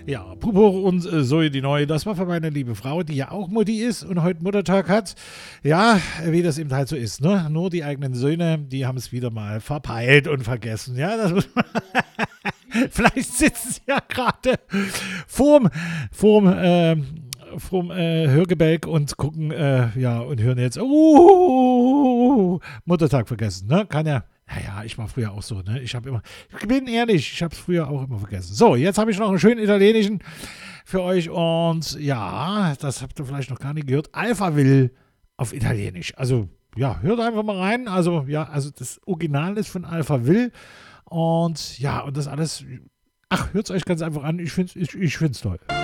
Ja, Pupo und Zoe die Neue, das war für meine liebe Frau, die ja auch Mutti ist und heute Muttertag hat. Ja, wie das eben halt so ist, ne? Nur die eigenen Söhne, die haben es wieder mal verpeilt und vergessen. Ja, das muss man. Vielleicht sitzen sie ja gerade vorm Hörgebälk und gucken, ja, und hören jetzt, Muttertag vergessen, ne? Kann ja. Naja, ich war früher auch so, ne? Ich bin ehrlich, ich habe es früher auch immer vergessen. So, jetzt habe ich noch einen schönen italienischen für euch und ja, das habt ihr vielleicht noch gar nicht gehört. Alphaville auf Italienisch. Also, ja, hört einfach mal rein. Also, ja, also das Original ist von Alphaville und ja, und das alles, ach, hört es euch ganz einfach an. Ich find's toll.